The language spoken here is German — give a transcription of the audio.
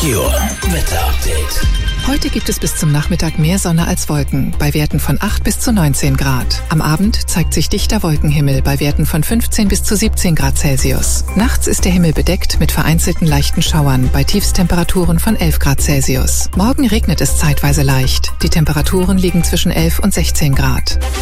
Merkur Wetterupdate. Heute gibt es bis zum Nachmittag mehr Sonne als Wolken, bei Werten von 8 bis zu 19 Grad. Am Abend zeigt sich dichter Wolkenhimmel bei Werten von 15 bis zu 17 Grad Celsius. Nachts ist der Himmel bedeckt mit vereinzelten leichten Schauern bei Tiefstemperaturen von 11 Grad Celsius. Morgen regnet es zeitweise leicht. Die Temperaturen liegen zwischen 11 und 16 Grad.